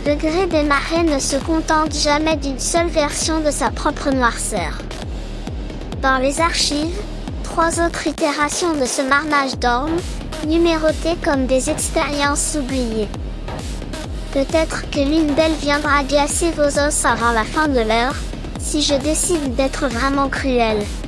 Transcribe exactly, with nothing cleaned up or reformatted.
Le grès des marais ne se contente jamais d'une seule version de sa propre noirceur. Dans les archives, trois autres itérations de ce marnage dorment, numérotées comme des expériences oubliées. Peut-être que l'une d'elles viendra glacer vos os avant la fin de l'heure, si je décide d'être vraiment cruel.